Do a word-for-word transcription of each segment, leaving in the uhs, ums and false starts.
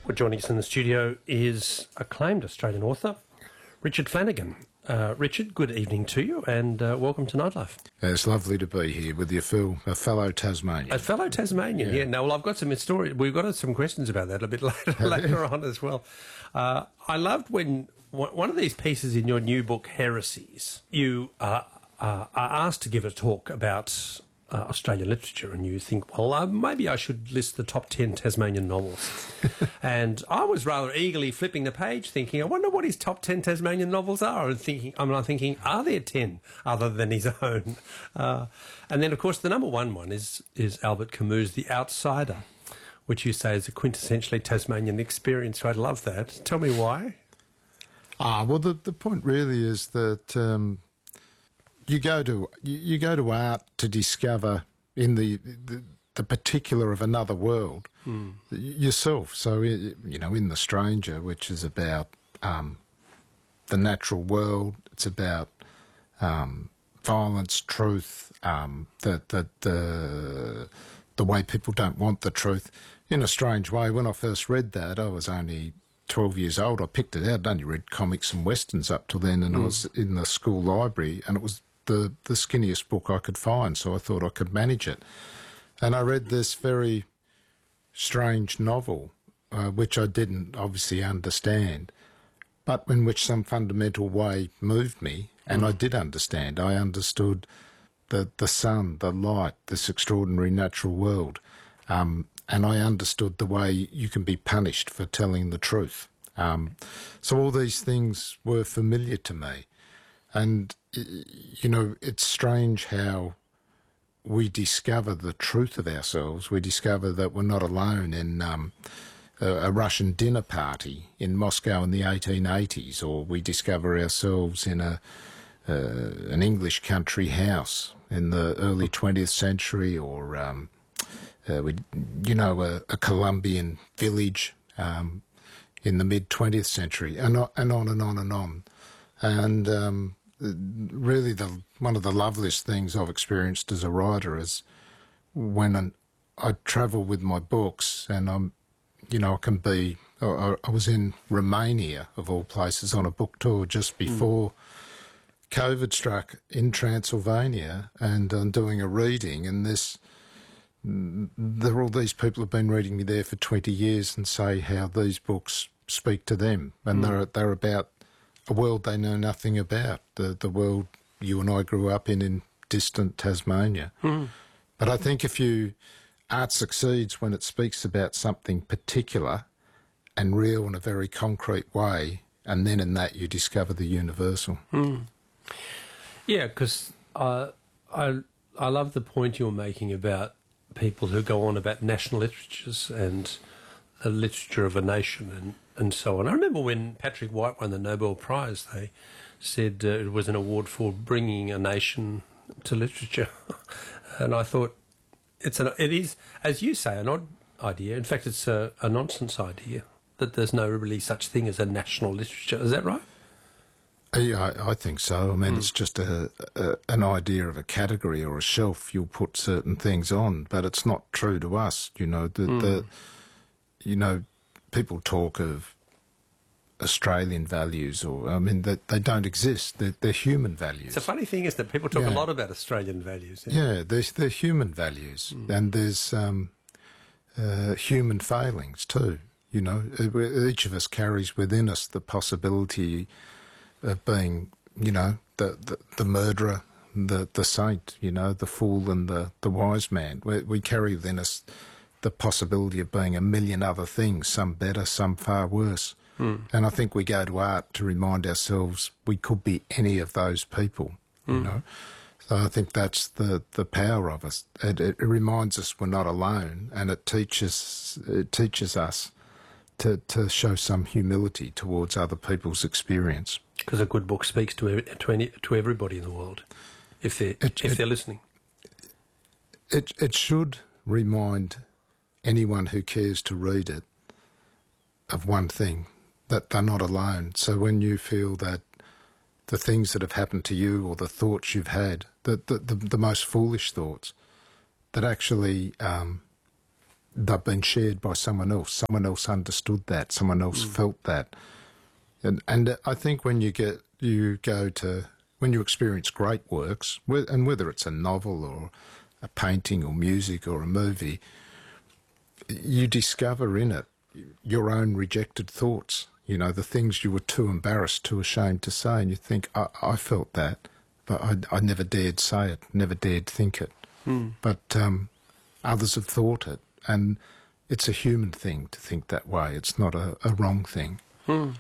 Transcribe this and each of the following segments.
Well, joining us in the studio is acclaimed Australian author Richard Flanagan. Uh, Richard, good evening to you, and uh, welcome to Nightlife. It's lovely to be here with your Phil, a fellow Tasmanian. A fellow Tasmanian, yeah. yeah. Now, well, I've got some story. We've got some questions about that a bit later, later on as well. Uh, I loved when one of these pieces in your new book, Heresies, you uh, uh, are asked to give a talk about uh, Australian literature, and you think, well, uh, maybe I should list the top ten Tasmanian novels. And I was rather eagerly flipping the page, thinking, I wonder what his top ten Tasmanian novels are. And thinking, I'm not thinking, are there ten other than his own? Uh, and then, of course, the number one one is is Albert Camus' The Outsider, which you say is a quintessentially Tasmanian experience. So I'd love that. Tell me why. Ah, well, the the point really is that um, you go to you, you go to art to discover in the, the the particular of another world mm. yourself. So you know, in The Stranger, which is about um, the natural world, it's about um, violence, truth, um, the the the the way people don't want the truth. In a strange way, when I first read that, I was only twelve years old. I picked it out. I'd only read comics and westerns up till then, and mm. I was in the school library, and it was the, the skinniest book I could find, so I thought I could manage it. And I read this very strange novel, uh, which I didn't obviously understand, but in which some fundamental way moved me, and mm. I did understand. I understood the, the sun, the light, this extraordinary natural world. Um, And I understood the way you can be punished for telling the truth. Um, so all these things were familiar to me. And, you know, it's strange how we discover the truth of ourselves. We discover that we're not alone in um, a, a Russian dinner party in Moscow in the eighteen eighties, or we discover ourselves in a uh, an English country house in the early twentieth century, or... Um, Uh, we, you know, a, a Colombian village um, in the mid twentieth century, and, and on and on and on. And um, really, the one of the loveliest things I've experienced as a writer is when an, I travel with my books, and I'm, you know, I can be. I, I was in Romania, of all places, on a book tour just before mm. COVID struck in Transylvania, and I'm doing a reading, and this. There are all these people who've been reading me there for twenty years and say how these books speak to them, and mm. they're they're about a world they know nothing about, the the world you and I grew up in in distant Tasmania. Mm. But I think if you art succeeds when it speaks about something particular and real in a very concrete way, and then in that you discover the universal. Mm. Yeah, because uh, I I love the point you're making about people who go on about national literatures and the literature of a nation and, and so on. I remember when Patrick White won the Nobel Prize, they said uh, it was an award for bringing a nation to literature. And I thought, it's an, it is, as you say, an odd idea. In fact, it's a, a nonsense idea that there's no really such thing as a national literature. Is that right? Yeah, I, I think so. I mean, mm. it's just a, a an idea of a category or a shelf you'll put certain things on, but it's not true to us. You know, the, mm. the you know, people talk of Australian values, or I mean, that they, they don't exist. They're, they're human values. It's a funny thing is that people talk yeah. a lot about Australian values. Yeah, yeah they're, they're human values, mm. and there's um, uh, human failings too. You know, each of us carries within us the possibility of being, you know, the, the, the murderer, the the saint, you know, the fool and the, the wise man. We, we carry within us the possibility of being a million other things, some better, some far worse. Mm. And I think we go to art to remind ourselves we could be any of those people, mm. you know. So I think that's the, the power of us. It, it reminds us we're not alone, and it teaches it teaches us to, to show some humility towards other people's experience. Because a good book speaks to to, any, to everybody in the world, if they're it, if it, they're listening. It it should remind anyone who cares to read it of one thing, that they're not alone. So when you feel that the things that have happened to you, or the thoughts you've had, the the, the, the most foolish thoughts, that actually um, they've been shared by someone else. Someone else understood that. Someone else mm. felt that. And and I think when you get you go to when you experience great works, and whether it's a novel or a painting or music or a movie, you discover in it your own rejected thoughts. You know, the things you were too embarrassed, too ashamed to say, and you think, I, I felt that, but I, I never dared say it, never dared think it. Mm. But um, others have thought it, and it's a human thing to think that way. It's not a, a wrong thing. Mm.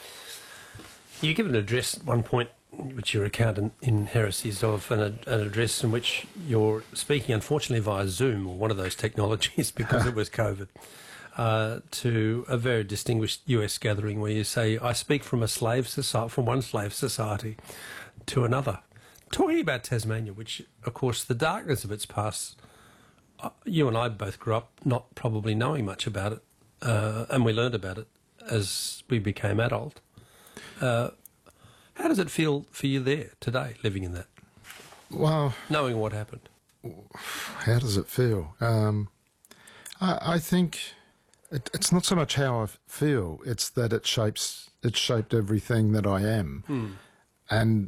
You give an address at one point, which you recount in, in Heresies, of an, an address in which you're speaking, unfortunately, via Zoom or one of those technologies because it was COVID, uh, to a very distinguished U S gathering where you say, I speak from a slave society, from one slave society to another. Talking about Tasmania, which, of course, the darkness of its past, uh, you and I both grew up not probably knowing much about it, uh, and we learned about it as we became adult. Uh, how does it feel for you there today, living in that? Well, knowing what happened. How does it feel? Um, I, I think it, it's not so much how I feel; it's that it shapes. It shaped everything that I am, hmm. and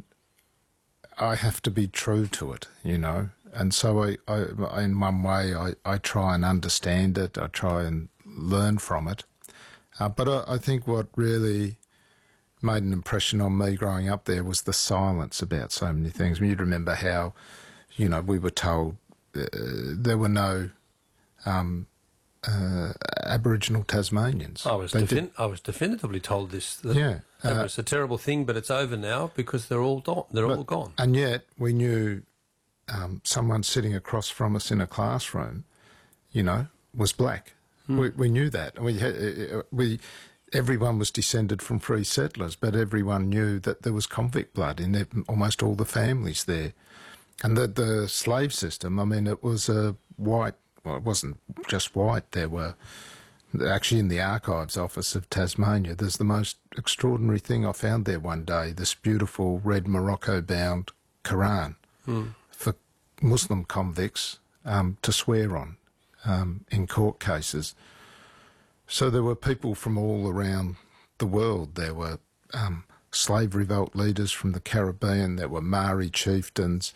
I have to be true to it, you know. And so, I, I in one way, I, I try and understand it. I try and learn from it. Uh, but I, I think what really made an impression on me growing up there was the silence about so many things. I mean, you'd remember how, you know, we were told uh, there were no um, uh, Aboriginal Tasmanians. I was, defin- I was definitively told this. That yeah, that uh, was a terrible thing, but it's over now because they're all do- they're but, all gone. And yet we knew um, someone sitting across from us in a classroom, you know, was black. Hmm. We, we knew that. We had, we. Everyone was descended from free settlers, but everyone knew that there was convict blood in it, almost all the families there. And the, the slave system, I mean, it was a white, well, it wasn't just white. There were, actually in the Archives Office of Tasmania, there's the most extraordinary thing I found there one day, this beautiful red Morocco-bound Quran hmm. for Muslim convicts um, to swear on um, in court cases. So there were people from all around the world. There were um, slave revolt leaders from the Caribbean. There were Maori chieftains.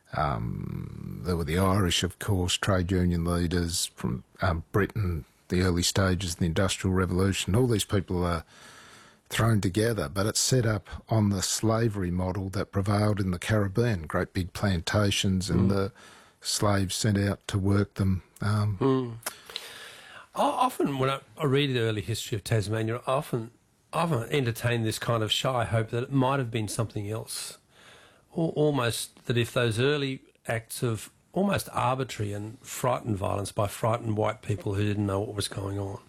Um, there were the Irish, of course, trade union leaders from um, Britain, the early stages of the Industrial Revolution. All these people are thrown together, but it's set up on the slavery model that prevailed in the Caribbean, great big plantations, and mm. the slaves sent out to work them. Um, mm. Often when I, I read the early history of Tasmania, I often, I often entertain this kind of shy hope that it might have been something else. Or almost that if those early acts of almost arbitrary and frightened violence by frightened white people who didn't know what was going on,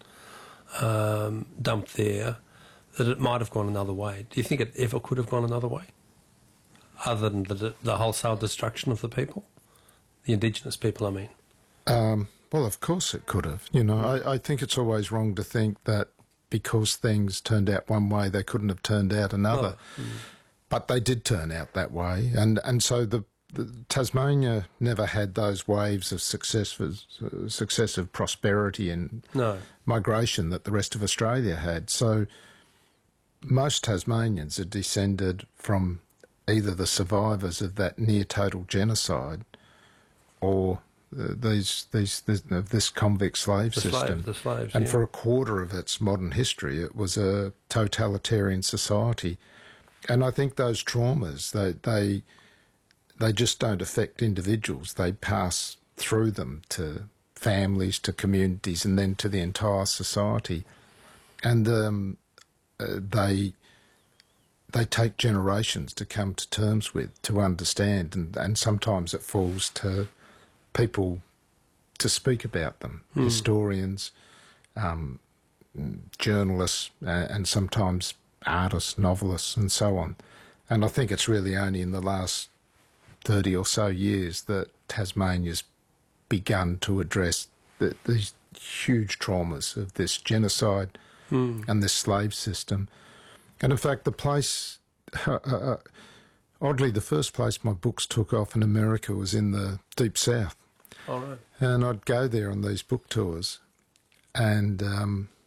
um, dumped there, that it might have gone another way. Do you think it ever could have gone another way? Other than the, the wholesale destruction of the people? The Indigenous people, I mean. Um... Well, of course it could have. You know, I, I think it's always wrong to think that because things turned out one way, they couldn't have turned out another. Oh. Mm. But they did turn out that way. And, and so the, the Tasmania never had those waves of successive, uh, successive prosperity and no. migration that the rest of Australia had. So most Tasmanians are descended from either the survivors of that near-total genocide or Uh, these, these, this, uh, this convict slave the system. Slave, the slaves, and yeah. for a quarter of its modern history, it was a totalitarian society. And I think those traumas, they, they, they just don't affect individuals. They pass through them to families, to communities, and then to the entire society. And um, uh, they... they take generations to come to terms with, to understand, and, and sometimes it falls to people to speak about them, mm. historians, um, journalists, uh, and sometimes artists, novelists, and so on. And I think it's really only in the last thirty or so years that Tasmania's begun to address the, these huge traumas of this genocide mm. and this slave system. And in fact, the place, uh, uh, oddly, the first place my books took off in America was in the Deep South. All right. And I'd go there on these book tours, and um,